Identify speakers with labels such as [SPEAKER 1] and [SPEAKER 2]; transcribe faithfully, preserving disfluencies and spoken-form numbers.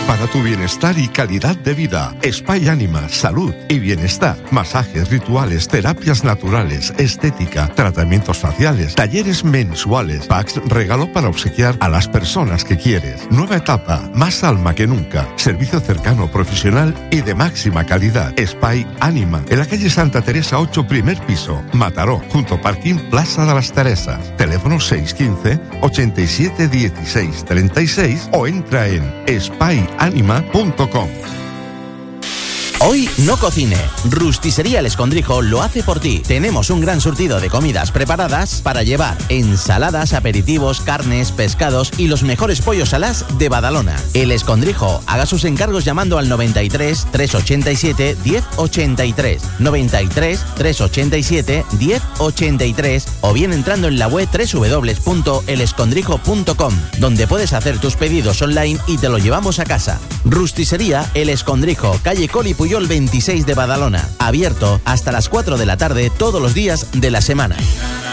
[SPEAKER 1] para tu bienestar y calidad de vida. Spa y Ánima, salud y bienestar. Masajes, rituales, terapias naturales, estética, tratamientos faciales, talleres mensuales, packs regalo para obsequiar a las personas que quieres. Nueva etapa, más alma que nunca. Servicio cercano, profesional y de máxima calidad. Spa y Ánima, en la calle Santa Teresa ocho, primer piso, Mataró, junto a Parking Plaza de las Teresas. Teléfono seis uno cinco, ochenta y siete, dieciséis, treinta y seis o entra en spa y anima punto com.
[SPEAKER 2] Hoy no cocine. Rusticería El Escondrijo lo hace por ti. Tenemos un gran surtido de comidas preparadas para llevar: ensaladas, aperitivos, carnes, pescados y los mejores pollos alás de Badalona. El Escondrijo. Haga sus encargos llamando al noventa y tres, trescientos ochenta y siete, diez ochenta y tres, noventa y tres, trescientos ochenta y siete, diez ochenta y tres o bien entrando en la web doble u doble u doble u punto el escondrijo punto com, donde puedes hacer tus pedidos online y te lo llevamos a casa. Rusticería El Escondrijo, calle Coli Puyol veintiséis de Badalona. Abierto hasta las cuatro de la tarde todos los días de la semana.